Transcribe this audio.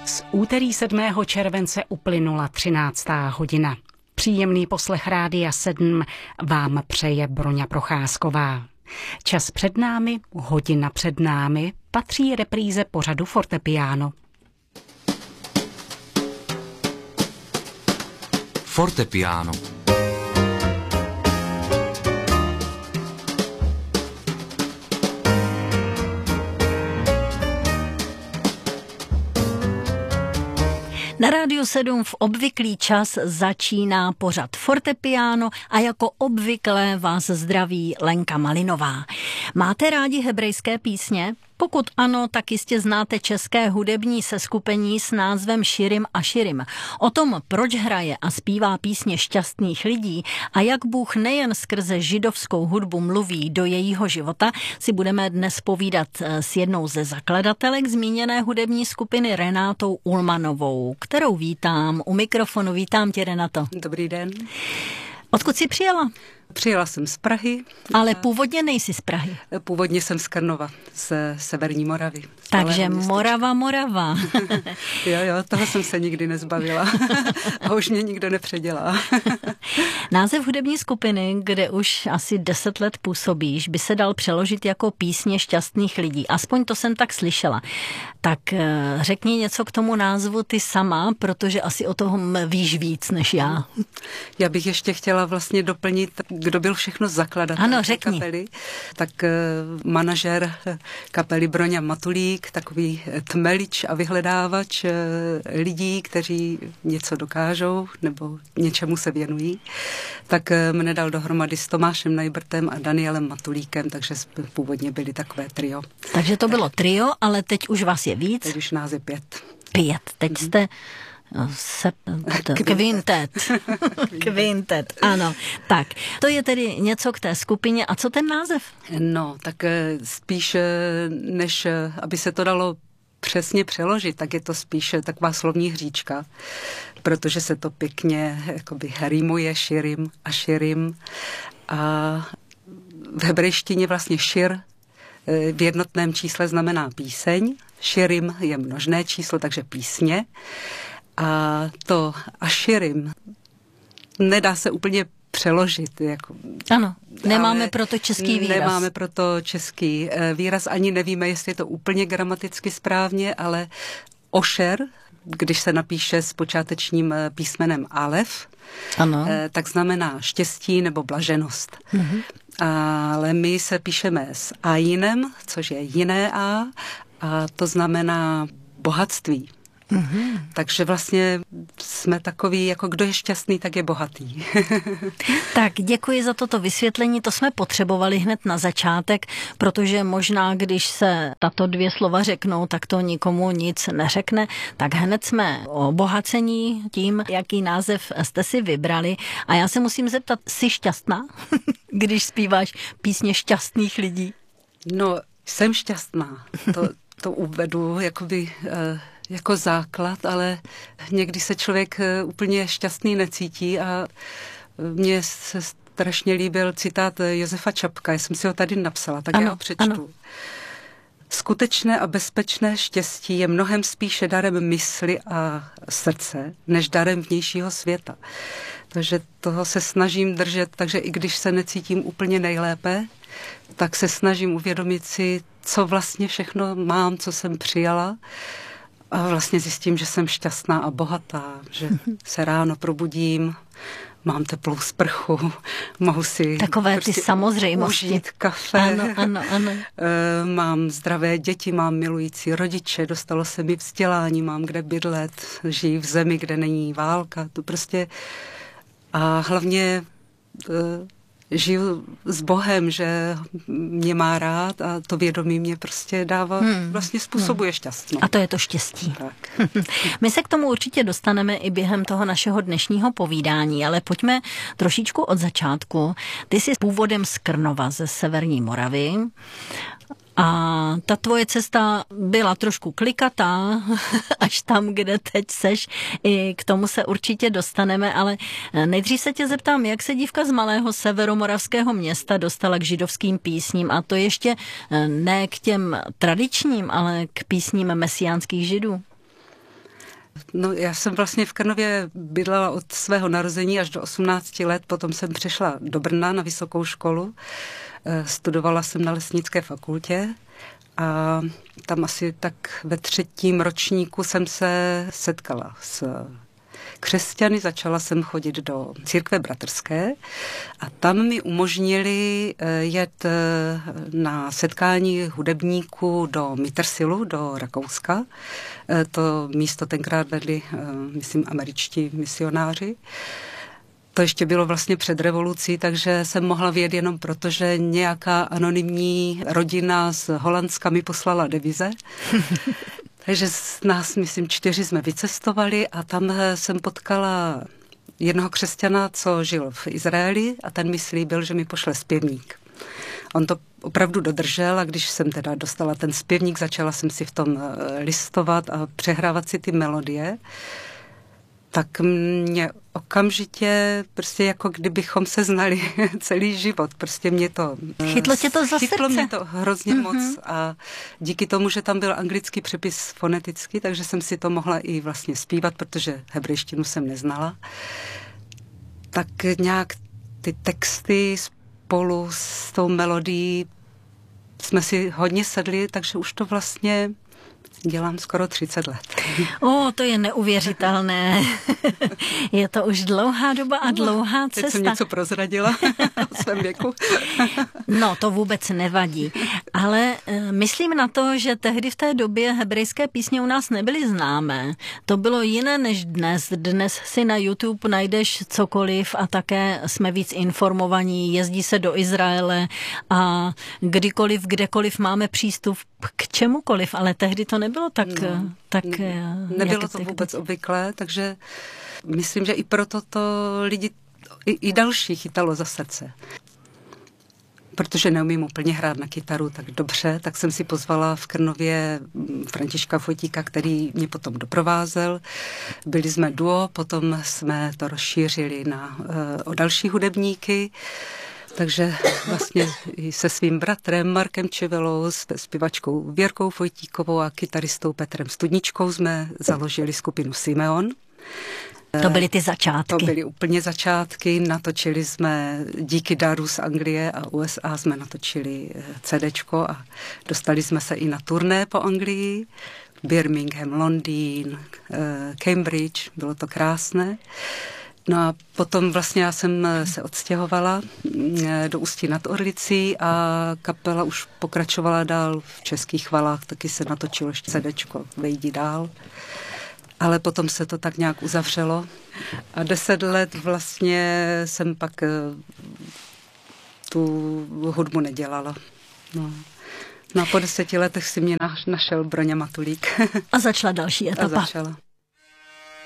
Z úterý 7. července uplynula 13. hodina. Příjemný poslech Rádia 7 vám přeje Broňa Procházková. Čas před námi, hodina před námi, patří repríze pořadu Fortepiano. Fortepiano. Na Rádiu 7 v obvyklý čas začíná pořad Fortepiano a jako obvykle vás zdraví Lenka Malinová. Máte rádi hebrejské písně? Pokud ano, tak jistě znáte české hudební seskupení s názvem Širim a Širim. O tom, proč hraje a zpívá písně šťastných lidí a jak Bůh nejen skrze židovskou hudbu mluví do jejího života, si budeme dnes povídat s jednou ze zakladatelek zmíněné hudební skupiny Renátou Ulmanovou, kterou vítám u mikrofonu. Vítám tě, Renato. Dobrý den. Odkud jsi přijela? Přijela jsem z Prahy. Ale původně nejsi z Prahy. Původně jsem z Krnova, z severní Moravy. Takže Morava. Jo, toho jsem se nikdy nezbavila. A už mě nikdo nepředělá. Název hudební skupiny, kde už asi 10 let působíš, by se dal přeložit jako písně šťastných lidí. Aspoň to jsem tak slyšela. Tak řekni něco k tomu názvu ty sama, protože asi o tom víš víc než já. Já bych ještě chtěla vlastně doplnit, kdo byl všechno zakladatel kapely. Tak manažer kapely Broňa Matulík, takový tmelič a vyhledávač lidí, kteří něco dokážou nebo něčemu se věnují, tak mne dal dohromady s Tomášem Najbrtem a Danielem Matulíkem, takže původně byli takové trio. Takže to bylo trio, ale teď už vás je víc? Teď už nás je 5. Teď jste Kvintet, ano. Tak, to je tedy něco k té skupině. A co ten název? No, tak spíš, než aby se to dalo přesně přeložit, tak je to spíš taková slovní hříčka, protože se to pěkně jakoby rýmuje širim a širim. A v hebrejštině vlastně šir v jednotném čísle znamená píseň, širim je množné číslo, takže písně. A to aširim nedá se úplně přeložit. Ano, nemáme proto český výraz. Nemáme proto český výraz, ani nevíme, jestli je to úplně gramaticky správně, ale ošer, když se napíše s počátečním písmenem alef, ano, tak znamená štěstí nebo blaženost. Mhm. Ale my se píšeme s ajinem, což je jiné a to znamená bohatství. Mm-hmm. Takže vlastně jsme takový, jako kdo je šťastný, tak je bohatý. Tak děkuji za toto vysvětlení, to jsme potřebovali hned na začátek, protože možná, když se tato 2 slova řeknou, tak to nikomu nic neřekne, tak hned jsme obohacení tím, jaký název jste si vybrali. A já se musím zeptat, jsi šťastná, když zpíváš písně šťastných lidí? No, jsem šťastná, to uvedu jakoby jako základ, ale někdy se člověk úplně šťastný necítí a mně se strašně líbil citát Josefa Čapka, já jsem si ho tady napsala, tak já ho přečtu. Ano. Skutečné a bezpečné štěstí je mnohem spíše darem mysli a srdce, než darem vnějšího světa. Takže toho se snažím držet, takže i když se necítím úplně nejlépe, tak se snažím uvědomit si, co vlastně všechno mám, co jsem přijala. A vlastně zjistím, že jsem šťastná a bohatá, že se ráno probudím, mám teplou sprchu, mohu si takové ty samozřejmosti užít kafe. Ano. Mám zdravé děti, mám milující rodiče, dostalo se mi vzdělání, mám kde bydlet, žiji v zemi, kde není válka, to prostě a hlavně žiju s Bohem, že mě má rád a to vědomí mě prostě dává, vlastně způsobuje šťastnou. A to je to štěstí. Tak. My se k tomu určitě dostaneme i během toho našeho dnešního povídání, ale pojďme trošičku od začátku. Ty jsi původem z Krnova, ze severní Moravy. A ta tvoje cesta byla trošku klikatá, až tam, kde teď seš. I k tomu se určitě dostaneme, ale nejdřív se tě zeptám, jak se dívka z malého severomoravského města dostala k židovským písním, a to ještě ne k těm tradičním, ale k písním mesiánských židů. No, já jsem vlastně v Krnově bydlela od svého narození až do 18 let, potom jsem přešla do Brna na vysokou školu, studovala jsem na lesnické fakultě a tam asi tak ve 3. ročníku jsem se setkala s křesťany, začala jsem chodit do církve bratrské a tam mi umožnili jet na setkání hudebníků do Mittersilu, do Rakouska. To místo tenkrát vedli, myslím, američtí misionáři. To ještě bylo vlastně před revolucí, takže jsem mohla vyjet jenom proto, že nějaká anonymní rodina z Holandska mi poslala devize. Takže z nás, myslím, 4 jsme vycestovali a tam jsem potkala jednoho křesťana, co žil v Izraeli a ten mi slíbil, že mi pošle zpěvník. On to opravdu dodržel a když jsem teda dostala ten zpěvník, začala jsem si v tom listovat a přehrávat si ty melodie, tak mě okamžitě, prostě jako kdybychom se znali celý život. Prostě mě to... Chytlo tě to za Chytlo srdce? mě to hrozně moc a díky tomu, že tam byl anglický přepis foneticky, takže jsem si to mohla i vlastně zpívat, protože hebrejštinu jsem neznala. Tak nějak ty texty spolu s tou melodií jsme si hodně sedli, takže už to vlastně dělám skoro 30 let. To je neuvěřitelné. Je to už dlouhá doba a dlouhá cesta. Teď jsem něco prozradila o svém věku. No, to vůbec nevadí. Ale myslím na to, že tehdy v té době hebrejské písně u nás nebyly známé. To bylo jiné než dnes. Dnes si na YouTube najdeš cokoliv a také jsme víc informovaní. Jezdí se do Izraele a kdykoliv, kdekoliv máme přístup k čemukoliv, ale tehdy to nebylo tak... Nebylo to vůbec obvyklé, takže myslím, že i proto to lidi i další chytalo za srdce. Protože neumím úplně hrát na kytaru tak dobře, tak jsem si pozvala v Krnově Františka Fojtíka, který mě potom doprovázel. Byli jsme duo, potom jsme to rozšířili o další hudebníky. Takže vlastně i se svým bratrem Markem Čevelou, s zpěvačkou Věrkou Fojtíkovou a kytaristou Petrem Studničkou jsme založili skupinu Simeon. To byly ty začátky. To byly úplně začátky. Natočili jsme díky daru z Anglie a USA jsme natočili CDčko a dostali jsme se i na turné po Anglii. Birmingham, Londýn, Cambridge, bylo to krásné. No a potom vlastně já jsem se odstěhovala do Ústí nad Orlicí a kapela už pokračovala dál v Českých Valách, taky se natočilo ještě CDčko Vejdi dál. Ale potom se to tak nějak uzavřelo a 10 let vlastně jsem pak tu hudbu nedělala. No a po 10 letech si mě našel Broňa Matulík. A začala další etapa. A začala.